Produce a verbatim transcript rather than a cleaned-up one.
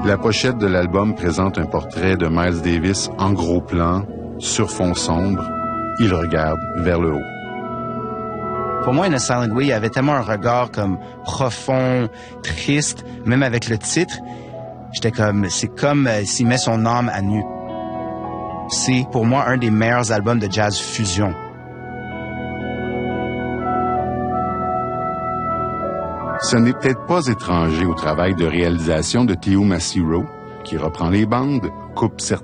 La pochette de l'album présente un portrait de Miles Davis en gros plan, sur fond sombre. Il regarde vers le haut. Pour moi, In a Silent Way, il y avait tellement un regard comme profond, triste, même avec le titre. J'étais comme, c'est comme euh, s'il met son âme à nu. C'est pour moi un des meilleurs albums de jazz fusion. Ce n'est peut-être pas étranger au travail de réalisation de Théo Macero, qui reprend les bandes, coupe certaines